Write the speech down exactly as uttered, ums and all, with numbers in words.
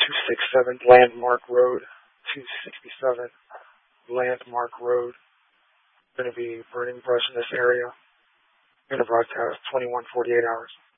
two sixty-seven Landmark Road, two sixty-seven Landmark Road. Going to be burning brush in this area. Going to broadcast twenty-one forty-eight hours.